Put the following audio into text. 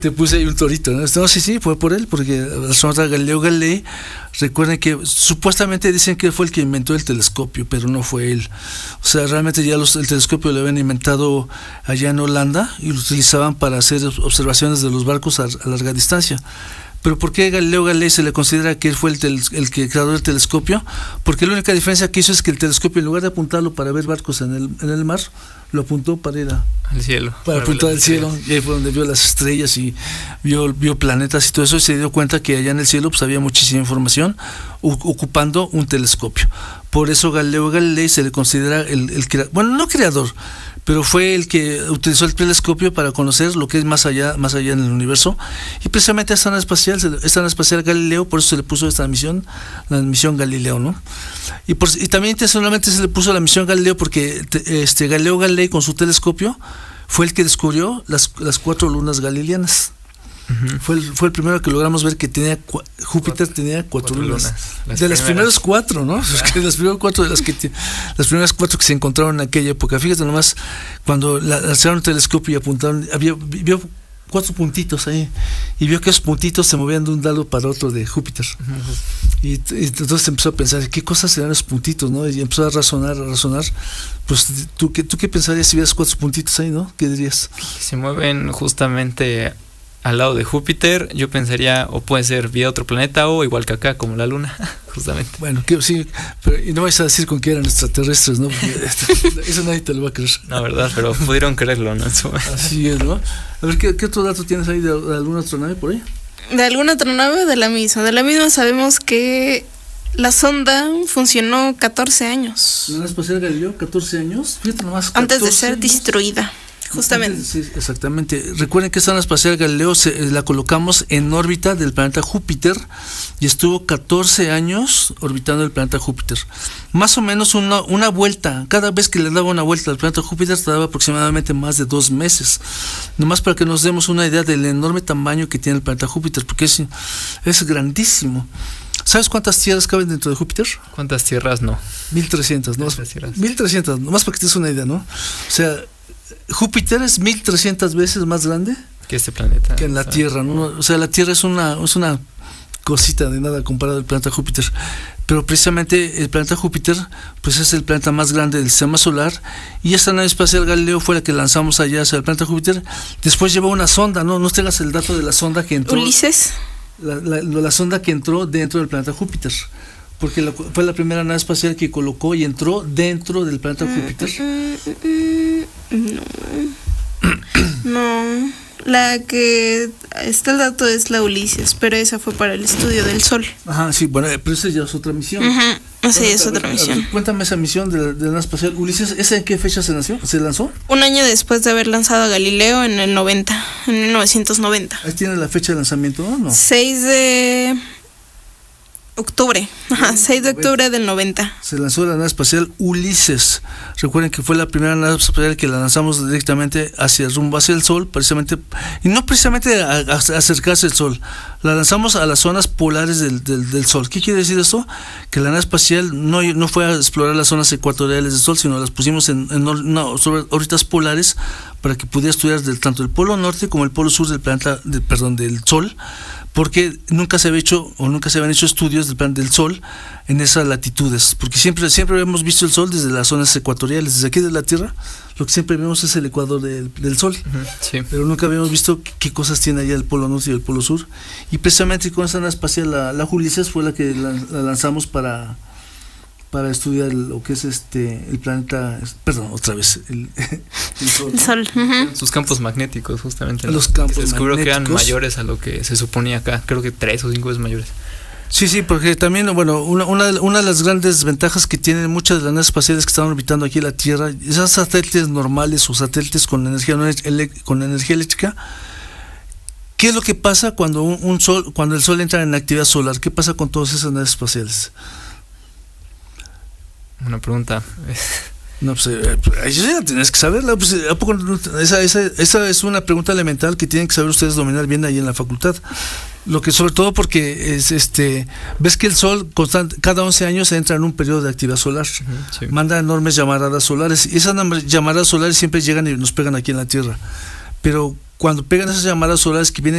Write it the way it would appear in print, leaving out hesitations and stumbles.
Te puse ahí un torito, ¿no? No, sí, fue por él, porque el astronauta Galileo Galilei, recuerden que supuestamente dicen que fue el que inventó el telescopio, pero no fue él. O sea, realmente ya el telescopio lo habían inventado allá en Holanda y lo utilizaban para hacer observaciones de los barcos a larga distancia. Pero ¿por qué Galileo Galilei se le considera que él fue el que creó el telescopio? Porque la única diferencia que hizo es que el telescopio, en lugar de apuntarlo para ver barcos en el mar, lo apuntó para ir al cielo, para apuntar al cielo, y ahí fue donde vio las estrellas y vio planetas y todo eso, y se dio cuenta que allá en el cielo pues había muchísima información ocupando un telescopio. Por eso Galileo Galilei se le considera no creador, pero fue el que utilizó el telescopio para conocer lo que es más allá en el universo. Y precisamente esta nave espacial Galileo, por eso se le puso esta misión, la misión Galileo, ¿no? Y también intencionalmente se le puso la misión Galileo porque Galileo Galilei con su telescopio fue el que descubrió las 4 lunas galileanas. Uh-huh. Fue el primero que logramos ver que Júpiter tenía 4 lunas. Las primeras 4, ¿no? Las primeras 4 las primeras 4 que se encontraron en aquella época. Fíjate nomás, cuando lanzaron el telescopio y apuntaron, vio 4 puntitos ahí, y vio que esos puntitos se movían de un lado para otro de Júpiter. Uh-huh. Y entonces empezó a pensar, ¿qué cosas serán esos puntitos, no? Y empezó a razonar. Pues, ¿tú qué pensarías si vieras 4 puntitos ahí, no? ¿Qué dirías? Se mueven justamente al lado de Júpiter. Yo pensaría, o puede ser vía otro planeta, o igual que acá, como la Luna, justamente. Bueno, sí, pero y no vais a decir con que eran extraterrestres, ¿no? Porque eso nadie te lo va a creer. No, verdad, pero pudieron creerlo, ¿no? Así es, ¿no? A ver, ¿qué otro dato tienes ahí de alguna astronave por ahí? ¿De alguna astronave o de la misma? De la misma sabemos que la sonda funcionó 14 años. ¿La nave espacial Galileo, 14 años? Fíjate nomás, 14 antes de ser años destruida. Justamente. Sí, exactamente. Recuerden que esta nave espacial Galileo la colocamos en órbita del planeta Júpiter y estuvo 14 años orbitando el planeta Júpiter. Más o menos una vuelta, cada vez que le daba una vuelta al planeta Júpiter tardaba aproximadamente más de 2 meses. Nomás para que nos demos una idea del enorme tamaño que tiene el planeta Júpiter, porque es grandísimo. ¿Sabes cuántas tierras caben dentro de Júpiter? ¿Cuántas tierras? No. 1300, ¿no? 1300, nomás para que te des una idea, ¿no? O sea, Júpiter es 1300 veces más grande que este planeta, que en la Tierra, ¿no? O sea, la Tierra es una cosita de nada comparado al planeta Júpiter. Pero precisamente el planeta Júpiter pues es el planeta más grande del sistema solar, y esta nave espacial Galileo fue la que lanzamos allá hacia el planeta Júpiter. Después llevó una sonda, ¿no? No tengas el dato de la sonda que entró. Ulises. La sonda que entró dentro del planeta Júpiter, porque fue la primera nave espacial que colocó y entró dentro del planeta Júpiter. No, la que está el dato es la Ulises, pero esa fue para el estudio del Sol. Ajá, sí, bueno, pero esa ya es otra misión. Esa es otra misión. Cuéntame esa misión de la nave espacial Ulises. ¿Esa en qué fecha se lanzó? Un año después de haber lanzado a Galileo en el 1990. Ahí tiene la fecha de lanzamiento, ¿no? 6 de octubre. 6 de octubre del 90. Se lanzó la nave espacial Ulises. Recuerden que fue la primera nave espacial que la lanzamos directamente rumbo hacia el Sol, precisamente, y no precisamente a acercarse al Sol. La lanzamos a las zonas polares del Sol. ¿Qué quiere decir esto? Que la nave espacial no fue a explorar las zonas ecuatoriales del Sol, sino las pusimos sobre órbitas polares para que pudiera estudiar tanto el polo norte como el polo sur del Sol, porque nunca se habían hecho estudios del Sol en esas latitudes, porque siempre hemos visto el Sol desde las zonas ecuatoriales, desde aquí de la Tierra, lo que siempre vemos es el ecuador del Sol. Sí. Pero nunca habíamos visto qué cosas tiene allá el polo norte y el polo sur, y precisamente con esa nave espacial la Ulises fue la que la lanzamos para estudiar lo que es el planeta, otra vez el Sol. El Sol. Sus campos magnéticos, justamente, ¿no? Los campos magnéticos. Descubrió que eran mayores a lo que se suponía acá. Creo que 3 o 5 veces mayores. Sí, porque también, bueno, una de las grandes ventajas que tienen muchas de las naves espaciales que están orbitando aquí la Tierra, esas satélites normales o satélites con energía eléctrica. ¿Qué es lo que pasa cuando el Sol entra en actividad solar? ¿Qué pasa con todas esas naves espaciales? Una pregunta. No, pues eso ya tienes que saberla. Pues, ¿a poco esa es una pregunta elemental que tienen que saber ustedes dominar bien ahí en la facultad? Lo que sobre todo porque ves que el Sol cada 11 años entra en un periodo de actividad solar. Sí. Manda enormes llamaradas solares, y esas llamaradas solares siempre llegan y nos pegan aquí en la Tierra. Pero cuando pegan esas llamadas solares que vienen